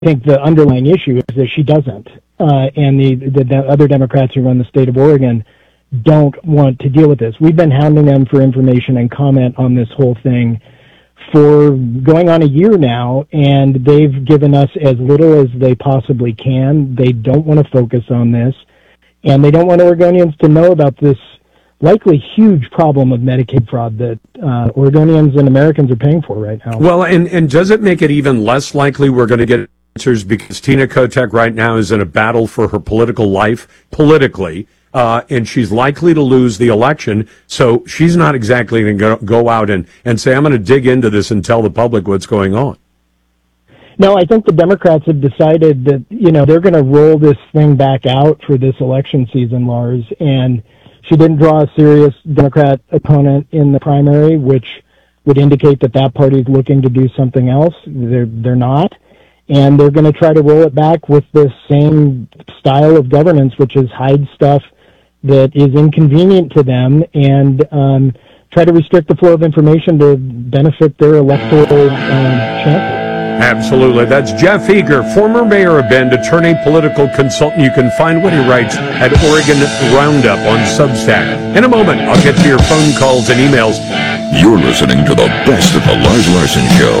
think the underlying issue is that she doesn't. And the other Democrats who run the state of Oregon don't want to deal with this. We've been hounding them for information and comment on this whole thing for going on a year now, and they've given us as little as they possibly can. They don't want to focus on this, and they don't want Oregonians to know about this likely huge problem of Medicaid fraud that Oregonians and Americans are paying for right now. Well, and does it make it even less likely we're going to get answers because Tina Kotek right now is in a battle for her political life, politically, and she's likely to lose the election, so she's not exactly going to go out and say, I'm going to dig into this and tell the public what's going on. No, I think the Democrats have decided that, they're going to roll this thing back out for this election season, Lars, and she didn't draw a serious Democrat opponent in the primary, which would indicate that party is looking to do something else. They're not. And they're going to try to roll it back with the same style of governance, which is hide stuff that is inconvenient to them and try to restrict the flow of information to benefit their electoral chances. Absolutely. That's Jeff Eager, former mayor of Bend, attorney, political consultant. You can find what he writes at Oregon Roundup on Substack. In a moment, I'll get to your phone calls and emails. You're listening to the best of the Lars Larson Show.